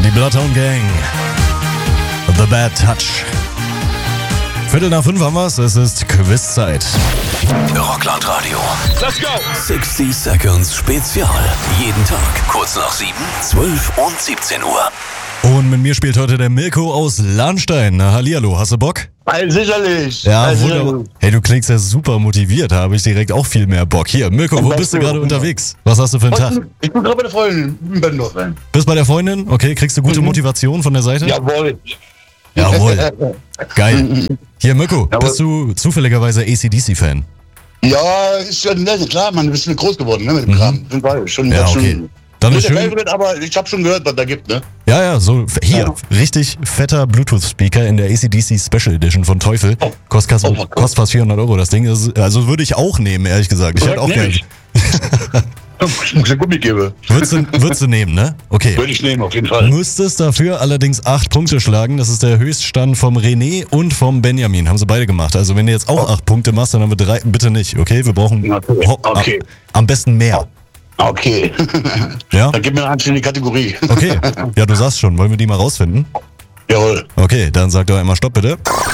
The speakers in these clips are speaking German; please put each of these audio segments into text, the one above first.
Die Bloodhound Gang. The Bad Touch. 4:45 haben wir's. Es ist Quizzeit. Rockland Radio. Let's go! 60 Seconds Spezial. Jeden Tag kurz nach 7, 12 und 17 Uhr. Und mit mir spielt heute der Mirko aus Lahnstein. Na, hallihallo, hast du Bock? Sicherlich. Ja, wunderbar. Hey, du klingst ja super motiviert. Da habe ich direkt auch viel mehr Bock. Hier, Mirko, wo bist du gerade unterwegs? Was hast du für einen Tag? Ich bin gerade bei der Freundin in Bendorf. Bist bei der Freundin? Okay, kriegst du gute Motivation von der Seite? Jawohl. Jawohl. Geil. Hier, Mirko, bist du zufälligerweise AC/DC-Fan? Ja, ist ja nett, klar, man, du bist groß geworden, ne, mit dem Kram. Sind wir schon, Ja, okay. schon, Dann ist nicht der schön. Favorite, aber ich habe schon gehört, was da gibt, ne? Ja, so hier, richtig fetter Bluetooth-Speaker in der AC/DC Special Edition von Teufel. Kostet fast 400 Euro das Ding. Also würde ich auch nehmen, ehrlich gesagt. Ich hätte auch gerne. Ich muss ja Gummi geben. Würdest du nehmen, ne? Okay. Würde ich nehmen, auf jeden Fall. Müsstest dafür allerdings 8 Punkte schlagen. Das ist der Höchststand vom René und vom Benjamin. Haben sie beide gemacht. Also wenn du jetzt auch 8 Punkte machst, dann haben wir 3. Bitte nicht, okay? Wir brauchen Okay. am besten mehr. Okay. Ja? Dann gib mir eine anständige Kategorie. Okay. Ja, du sagst schon. Wollen wir die mal rausfinden? Jawohl. Okay, dann sag doch einmal Stopp, bitte.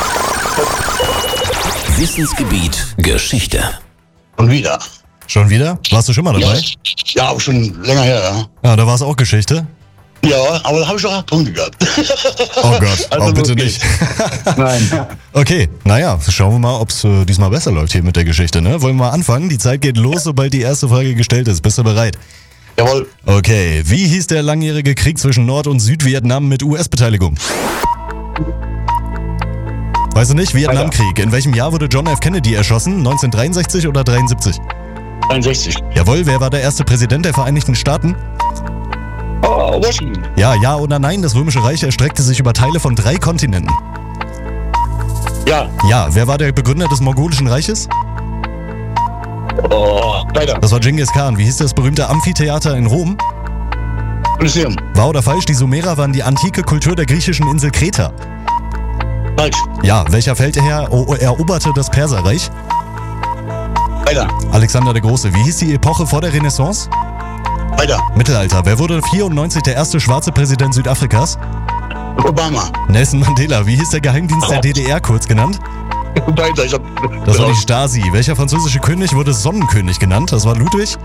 Wissensgebiet Geschichte. Und wieder. Schon wieder? Warst du schon mal dabei? Ja, auch schon länger her, ja. Ja, da war es auch Geschichte. Ja, aber da habe ich schon 8 Punkte gehabt. Oh Gott, Also oh, bitte wirklich. nicht. Nein. Okay, naja, schauen wir mal, ob es diesmal besser läuft hier mit der Geschichte, ne? Wollen wir mal anfangen? Die Zeit geht los, sobald die erste Frage gestellt ist. Bist du bereit? Jawohl. Okay, wie hieß der langjährige Krieg zwischen Nord- und Südvietnam mit US-Beteiligung? Weißt du nicht? Vietnamkrieg. In welchem Jahr wurde John F. Kennedy erschossen? 1963 oder 73? 63. Jawohl, wer war der erste Präsident der Vereinigten Staaten? Oh, Washington. Ja oder nein? Das Römische Reich erstreckte sich über Teile von 3 Kontinenten. Ja. Ja, wer war der Begründer des Mongolischen Reiches? Oh, weiter. Das war Genghis Khan. Wie hieß das berühmte Amphitheater in Rom? Lyceum. Wahr oder falsch? Die Sumerer waren die antike Kultur der griechischen Insel Kreta. Falsch. Ja, welcher Feldherr eroberte das Perserreich? Weiter. Alexander der Große. Wie hieß die Epoche vor der Renaissance? Weiter. Mittelalter. Wer wurde 94 der erste schwarze Präsident Südafrikas? Obama. Nelson Mandela. Wie hieß der Geheimdienst der DDR, kurz genannt? Weiter. Ich hab. Das war die Stasi. Welcher französische König wurde Sonnenkönig genannt? Das war Ludwig?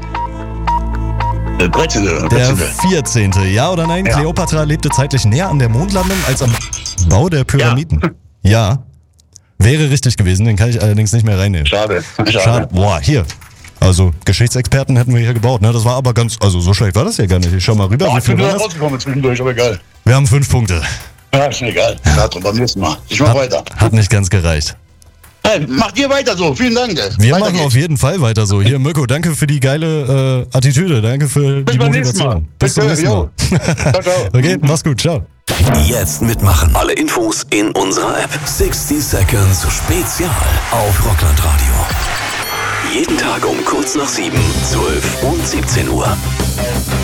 13. Der 14. Ja oder nein? Ja. Kleopatra lebte zeitlich näher an der Mondlandung als am Bau der Pyramiden. Ja. Wäre richtig gewesen, den kann ich allerdings nicht mehr reinnehmen. Schade. Boah, hier. Also, Geschichtsexperten hätten wir hier gebaut, ne? Das war aber ganz, also so schlecht war das ja gar nicht. Ich schau mal rüber, Ja, wie ich bin viel da war das? rausgekommen zwischendurch, aber egal. Wir haben 5 Punkte. Ja, ist mir egal. Ja, beim nächsten Mal. Ich mach weiter. Hat nicht ganz gereicht. Hey, macht ihr weiter so. Vielen Dank. Wir Weiter machen geht's. auf jeden Fall weiter so. Hier, Mirko, danke für die geile Attitüde. Danke für die beim nächsten Mal. Motivation. Bis zum nächsten Mal. Ciao, ciao. Okay, mach's gut. Ciao. Jetzt mitmachen. Alle Infos in unserer App. 60 Seconds Spezial auf Rockland Radio. Jeden Tag um kurz nach 7, 12 und 17 Uhr.